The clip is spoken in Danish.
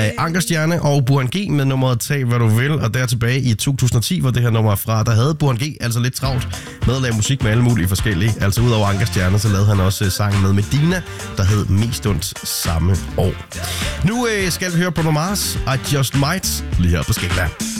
Anker Stjerne og Burhan G med nummeret Tag hvad du vil, og der tilbage i 2010, hvor det her nummer er fra, der havde Burhan G altså lidt travlt med at lave musik med alle mulige forskellige. Altså udover Anker Stjerne, så lavede han også sangen med Medina, der hed Mest ondt samme år. Nu skal vi høre Bruno Mars, I Just Might, lige her på Skala.